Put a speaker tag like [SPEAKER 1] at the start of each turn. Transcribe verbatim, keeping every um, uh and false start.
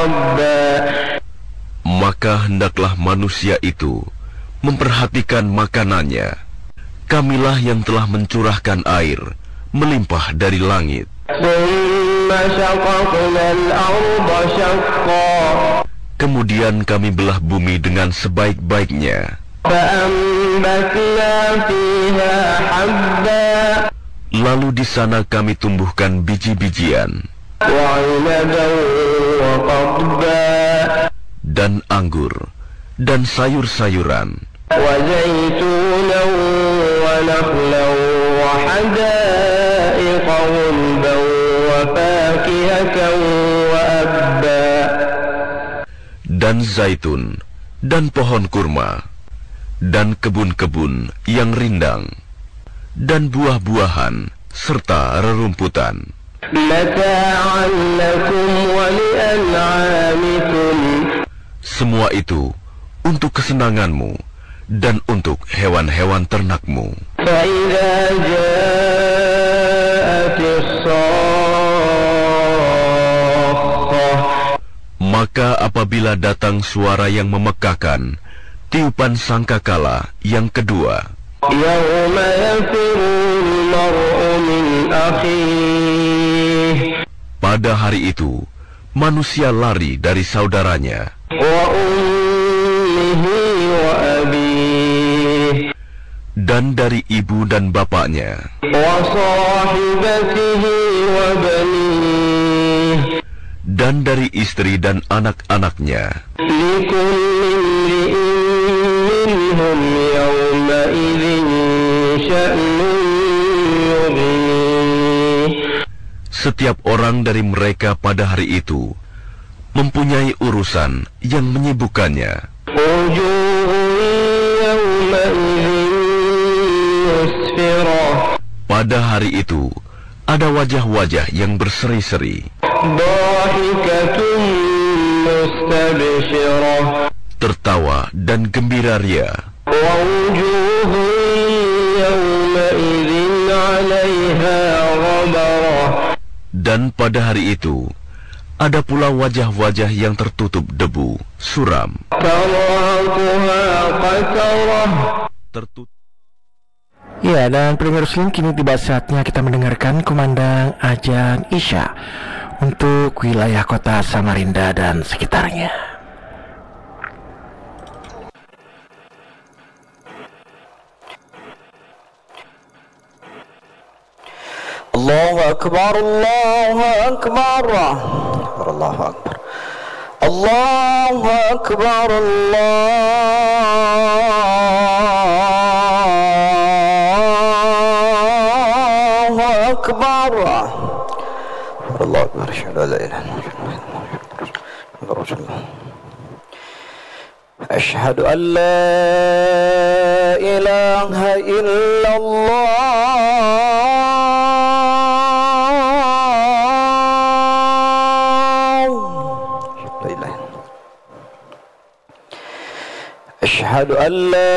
[SPEAKER 1] ربا.
[SPEAKER 2] Maka hendaklah manusia itu memperhatikan makanannya. Kamilah yang telah mencurahkan air melimpah dari langit.
[SPEAKER 1] ثم شققنا الأرض شقا.
[SPEAKER 2] Kemudian kami belah bumi dengan sebaik-baiknya.
[SPEAKER 1] فأنبتنا فيها حبا.
[SPEAKER 2] Lalu di sana kami tumbuhkan biji-bijian
[SPEAKER 1] وعنبا وقضبا.
[SPEAKER 2] dan anggur dan sayur-sayuran,
[SPEAKER 1] وزيتونا ونخلا وحدائق غلبا وفاكهة وأبا.
[SPEAKER 2] dan zaitun dan pohon kurma dan kebun-kebun yang rindang dan buah-buahan serta rerumputan.
[SPEAKER 1] متاعا لكم ولأنعامكم.
[SPEAKER 2] Semua itu untuk kesenanganmu dan untuk hewan-hewan ternakmu.
[SPEAKER 1] فإذا جاءت الصاخة.
[SPEAKER 2] Maka apabila datang suara yang memekakan, tiupan sangkakala yang kedua,
[SPEAKER 1] يوم يفر المرء من أخيه.
[SPEAKER 2] pada hari itu manusia lari dari saudaranya
[SPEAKER 1] وأمه وأبيه.
[SPEAKER 2] dan dari ibu dan bapaknya
[SPEAKER 1] وصاحبته وبنيه.
[SPEAKER 2] dan dari istri dan anak-anaknya.
[SPEAKER 1] لكل امرئ منهم يومئذ شأن يغنيه.
[SPEAKER 2] Setiap orang dari mereka pada hari itu mempunyai urusan yang menyibukkannya.
[SPEAKER 1] وجوه يومئذ مسفرة.
[SPEAKER 2] Pada hari itu ada wajah-wajah yang berseri-seri,
[SPEAKER 1] ضاحكة مستبشرة.
[SPEAKER 2] tertawa dan gembira ria.
[SPEAKER 1] ووجوه يومئذ عليها غبرة.
[SPEAKER 2] Dan pada hari itu ada pula wajah-wajah yang tertutup debu, suram,
[SPEAKER 1] ترهقها قترة.
[SPEAKER 2] tertutup.
[SPEAKER 3] Ya, dan pendengar Muslim, kini tiba saatnya kita mendengarkan kumandang azan Isya untuk wilayah kota Samarinda dan sekitarnya.
[SPEAKER 4] Allahu Akbar, Allahu Akbar, Allahu Akbar, Allahu Akbar, Allahu Akbar, Allahu Akbar, asyhadu an la ilaha illallah, asyhadu an la ilaha illallah. أشهد أن لا